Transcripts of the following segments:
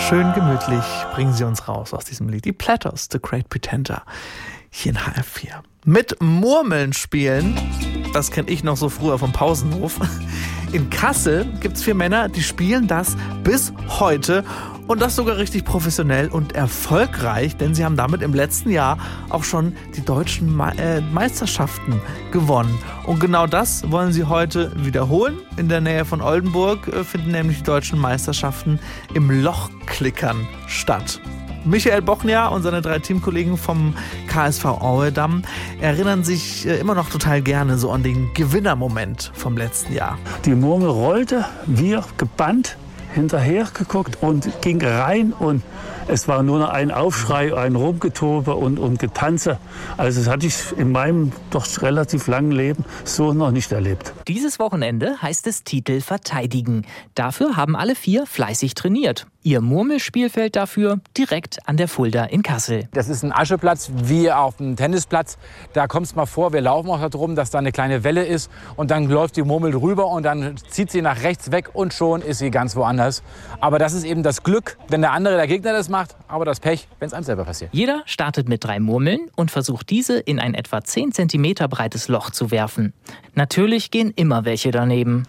schön gemütlich bringen sie uns raus aus diesem Lied. Die Platters, The Great Pretender, hier in HR4. Mit Murmeln spielen, das kenne ich noch so früher vom Pausenhof. In Kassel gibt es 4 Männer, die spielen das bis heute und das sogar richtig professionell und erfolgreich, denn sie haben damit im letzten Jahr auch schon die deutschen Meisterschaften gewonnen. Und genau das wollen sie heute wiederholen. In der Nähe von Oldenburg finden nämlich die deutschen Meisterschaften im Lochklickern statt. Michael Bochnier und seine 3 Teamkollegen vom KSV Auedam erinnern sich immer noch total gerne so an den Gewinnermoment vom letzten Jahr. Die Murmel rollte, wir gebannt hinterher geguckt und ging rein und es war nur noch ein Aufschrei, ein Rumgetobe und Getanze. Also das hatte ich in meinem doch relativ langen Leben so noch nicht erlebt. Dieses Wochenende heißt es Titel verteidigen. Dafür haben alle 4 fleißig trainiert. Ihr Murmelspielfeld dafür direkt an der Fulda in Kassel. Das ist ein Ascheplatz wie auf dem Tennisplatz. Da kommt es mal vor, wir laufen auch darum, dass da eine kleine Welle ist und dann läuft die Murmel drüber und dann zieht sie nach rechts weg und schon ist sie ganz woanders. Aber das ist eben das Glück, wenn der Gegner das macht, aber das Pech, wenn es einem selber passiert. Jeder startet mit 3 Murmeln und versucht diese in ein etwa 10 cm breites Loch zu werfen. Natürlich gehen immer welche daneben.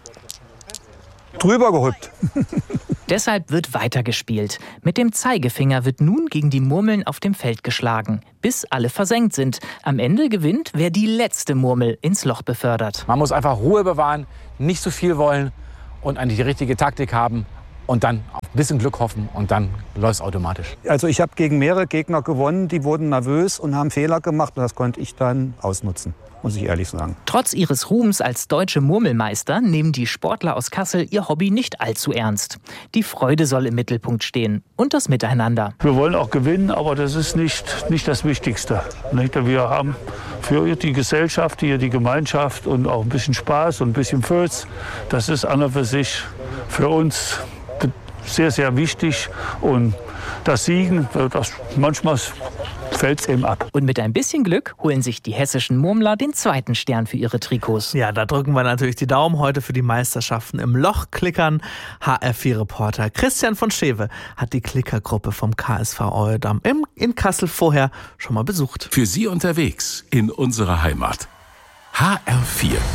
Drüber gehüpft. Deshalb wird weitergespielt. Mit dem Zeigefinger wird nun gegen die Murmeln auf dem Feld geschlagen, bis alle versenkt sind. Am Ende gewinnt, wer die letzte Murmel ins Loch befördert. Man muss einfach Ruhe bewahren, nicht so viel wollen und eigentlich die richtige Taktik haben und dann auf ein bisschen Glück hoffen und dann läuft es automatisch. Also ich habe gegen mehrere Gegner gewonnen, die wurden nervös und haben Fehler gemacht und das konnte ich dann ausnutzen, muss ich ehrlich sagen. Trotz ihres Ruhms als deutsche Murmelmeister nehmen die Sportler aus Kassel ihr Hobby nicht allzu ernst. Die Freude soll im Mittelpunkt stehen und das Miteinander. Wir wollen auch gewinnen, aber das ist nicht das Wichtigste. Wir haben für die Gesellschaft hier die Gemeinschaft und auch ein bisschen Spaß und ein bisschen Fürz. Das ist an und für sich für uns sehr, sehr wichtig. Und das Siegen, manchmal fällt es eben ab. Und mit ein bisschen Glück holen sich die hessischen Murmler den 2. Stern für ihre Trikots. Ja, da drücken wir natürlich die Daumen heute für die Meisterschaften im Lochklickern. HR4-Reporter Christian von Schewe hat die Klickergruppe vom KSV Auedam in Kassel vorher schon mal besucht. Für Sie unterwegs in unserer Heimat. HR4